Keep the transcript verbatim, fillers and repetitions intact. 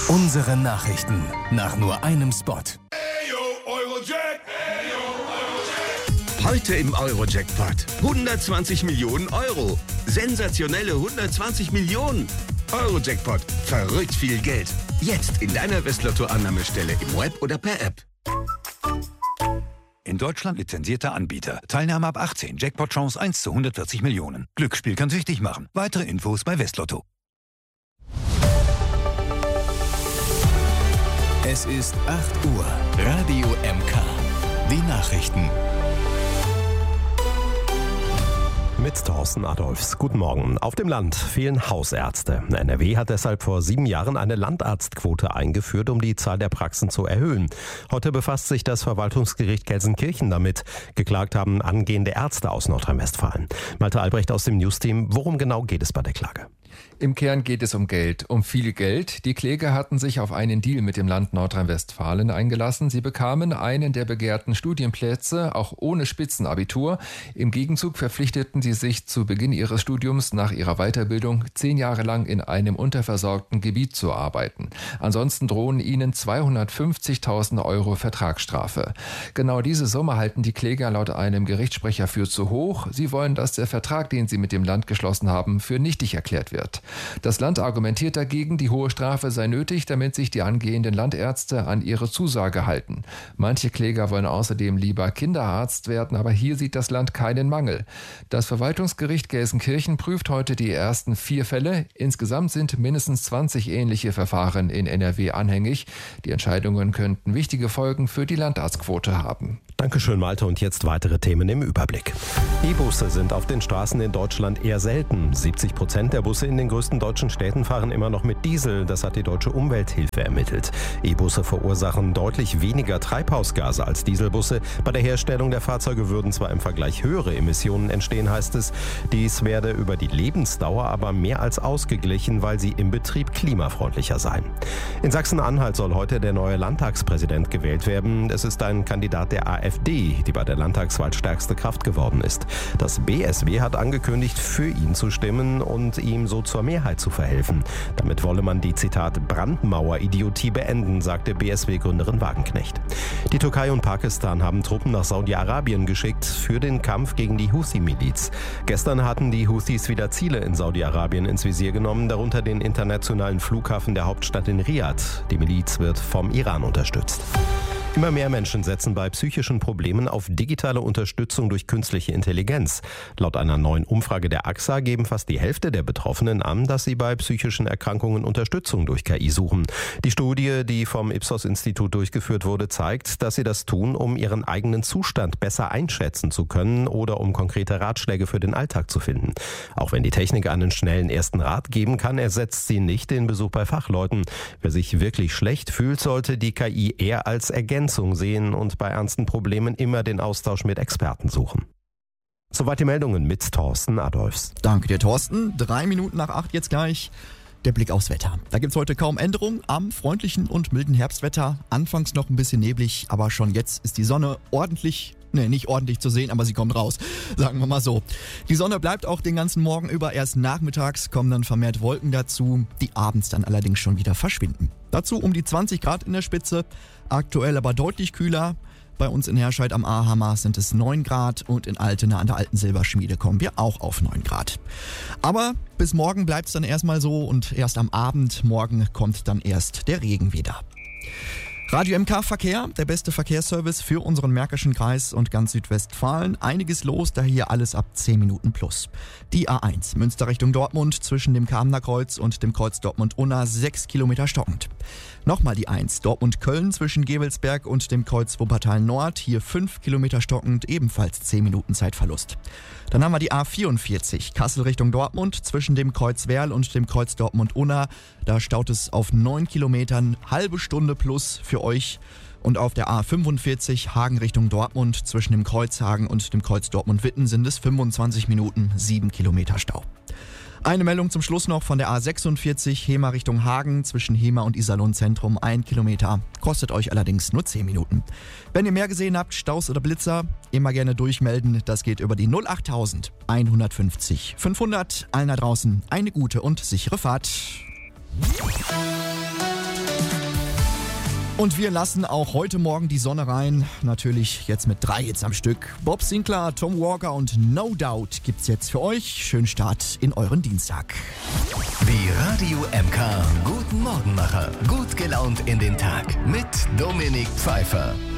Unsere Nachrichten nach nur einem Spot. Heute im Euro-Jackpot. hundertzwanzig Millionen Euro. Sensationelle hundertzwanzig Millionen. Euro-Jackpot. Verrückt viel Geld. Jetzt in deiner Westlotto-Annahmestelle im Web oder per App. In Deutschland lizenzierter Anbieter. Teilnahme ab achtzehn. Jackpot-Chance eins zu hundertvierzig Millionen. Glücksspiel kann süchtig machen. Weitere Infos bei Westlotto. Es ist acht Uhr. Radio M K. Die Nachrichten. Mit Thorsten Adolfs. Guten Morgen. Auf dem Land fehlen Hausärzte. N R W hat deshalb vor sieben Jahren eine Landarztquote eingeführt, um die Zahl der Praxen zu erhöhen. Heute befasst sich das Verwaltungsgericht Gelsenkirchen damit. Geklagt haben angehende Ärzte aus Nordrhein-Westfalen. Malte Albrecht aus dem Newsteam. Worum genau geht es bei der Klage? Im Kern geht es um Geld, um viel Geld. Die Kläger hatten sich auf einen Deal mit dem Land Nordrhein-Westfalen eingelassen. Sie bekamen einen der begehrten Studienplätze, auch ohne Spitzenabitur. Im Gegenzug verpflichteten sie sich zu Beginn ihres Studiums nach ihrer Weiterbildung zehn Jahre lang in einem unterversorgten Gebiet zu arbeiten. Ansonsten drohen ihnen zweihundertfünfzigtausend Euro Vertragsstrafe. Genau diese Summe halten die Kläger laut einem Gerichtssprecher für zu hoch. Sie wollen, dass der Vertrag, den sie mit dem Land geschlossen haben, für nichtig erklärt wird. Das Land argumentiert dagegen, die hohe Strafe sei nötig, damit sich die angehenden Landärzte an ihre Zusage halten. Manche Kläger wollen außerdem lieber Kinderarzt werden, aber hier sieht das Land keinen Mangel. Das Verwaltungsgericht Gelsenkirchen prüft heute die ersten vier Fälle. Insgesamt sind mindestens zwanzig ähnliche Verfahren in N R W anhängig. Die Entscheidungen könnten wichtige Folgen für die Landarztquote haben. Dankeschön, Malte. Und jetzt weitere Themen im Überblick. E-Busse sind auf den Straßen in Deutschland eher selten. siebzig Prozent der Busse in den größten deutschen Städten fahren immer noch mit Diesel. Das hat die Deutsche Umwelthilfe ermittelt. E-Busse verursachen deutlich weniger Treibhausgase als Dieselbusse. Bei der Herstellung der Fahrzeuge würden zwar im Vergleich höhere Emissionen entstehen, heißt es. Dies werde über die Lebensdauer aber mehr als ausgeglichen, weil sie im Betrieb klimafreundlicher seien. In Sachsen-Anhalt soll heute der neue Landtagspräsident gewählt werden. Es ist ein Kandidat der A f D, die bei der Landtagswahl stärkste Kraft geworden ist. Das B S W hat angekündigt, für ihn zu stimmen und ihm so zur Mehrheit zu verhelfen. Damit wolle man die, Zitat, Brandmauer-Idiotie beenden, sagte B S W-Gründerin Wagenknecht. Die Türkei und Pakistan haben Truppen nach Saudi-Arabien geschickt für den Kampf gegen die Houthi-Miliz. Gestern hatten die Houthis wieder Ziele in Saudi-Arabien ins Visier genommen, darunter den internationalen Flughafen der Hauptstadt in Riad. Die Miliz wird vom Iran unterstützt. Immer mehr Menschen setzen bei psychischen Problemen auf digitale Unterstützung durch künstliche Intelligenz. Laut einer neuen Umfrage der A X A geben fast die Hälfte der Betroffenen an, dass sie bei psychischen Erkrankungen Unterstützung durch K I suchen. Die Studie, die vom Ipsos-Institut durchgeführt wurde, zeigt, dass sie das tun, um ihren eigenen Zustand besser einschätzen zu können oder um konkrete Ratschläge für den Alltag zu finden. Auch wenn die Technik einen schnellen ersten Rat geben kann, ersetzt sie nicht den Besuch bei Fachleuten. Wer sich wirklich schlecht fühlt, sollte die K I eher als Ergänzung sehen und bei ernsten Problemen immer den Austausch mit Experten suchen. Soweit die Meldungen mit Thorsten Adolfs. Danke dir, Thorsten. Drei Minuten nach acht jetzt gleich. Der Blick aufs Wetter. Da gibt es heute kaum Änderungen am freundlichen und milden Herbstwetter. Anfangs noch ein bisschen neblig, aber schon jetzt ist die Sonne ordentlich, ne, nicht ordentlich zu sehen, aber sie kommt raus, sagen wir mal so. Die Sonne bleibt auch den ganzen Morgen über. Erst nachmittags kommen dann vermehrt Wolken dazu, die abends dann allerdings schon wieder verschwinden. Dazu um die zwanzig Grad in der Spitze, aktuell aber deutlich kühler. Bei uns in Herscheid am Ahammer sind es neun Grad und in Altena an der Alten Silberschmiede kommen wir auch auf neun Grad. Aber bis morgen bleibt es dann erstmal so und erst am Abend morgen kommt dann erst der Regen wieder. Radio M K Verkehr, der beste Verkehrsservice für unseren Märkischen Kreis und ganz Südwestfalen. Einiges los, da hier alles ab zehn Minuten plus. Die A eins, Münster Richtung Dortmund, zwischen dem Kamener Kreuz und dem Kreuz Dortmund-Unna, sechs Kilometer stockend. Nochmal die eins, Dortmund-Köln zwischen Gevelsberg und dem Kreuz Wuppertal Nord, hier fünf Kilometer stockend, ebenfalls zehn Minuten Zeitverlust. Dann haben wir die A vierundvierzig, Kassel Richtung Dortmund, zwischen dem Kreuz Werl und dem Kreuz Dortmund-Unna. Da staut es auf neun Kilometern, halbe Stunde plus für euch. Und auf der A fünfundvierzig, Hagen Richtung Dortmund, zwischen dem Kreuz Hagen und dem Kreuz Dortmund-Witten sind es fünfundzwanzig Minuten, sieben Kilometer Stau. Eine Meldung zum Schluss noch von der A sechsundvierzig, Hemer Richtung Hagen, zwischen Hemer und Iserlohn Zentrum, ein Kilometer, kostet euch allerdings nur zehn Minuten. Wenn ihr mehr gesehen habt, Staus oder Blitzer, immer gerne durchmelden, das geht über die null achttausend hundertfünfzig fünfhundert. Allen da draußen eine gute und sichere Fahrt. Und wir lassen auch heute Morgen die Sonne rein. Natürlich jetzt mit drei Hits am Stück. Bob Sinclair, Tom Walker und No Doubt gibt's jetzt für euch. Schönen Start in euren Dienstag. Die Radio M K Guten Morgenmacher. Gut gelaunt in den Tag mit Dominik Pfeiffer.